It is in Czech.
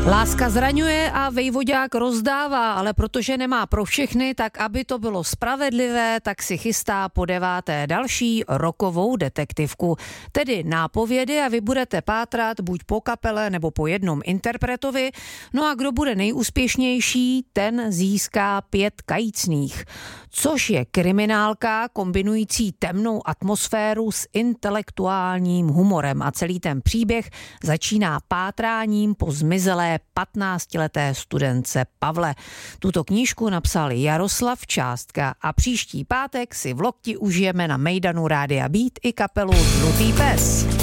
Láska zraňuje a vejvodák rozdává, ale protože nemá pro všechny, tak aby to bylo spravedlivé, tak si chystá po 9. další rokovou detektivku. Tedy nápovědy a vy budete pátrat buď po kapele nebo po jednom interpretovi. No a kdo bude nejúspěšnější, ten získá 5 kajícných. Což je kriminálka kombinující temnou atmosféru s intelektuálním humorem. A celý ten příběh začíná pátráním po zmizelé 15leté studence Pavle. Tuto knížku napsal Jaroslav Částka a příští pátek si v Lokti užijeme na mejdanu Rádia Beat i kapelu Žlutý pes.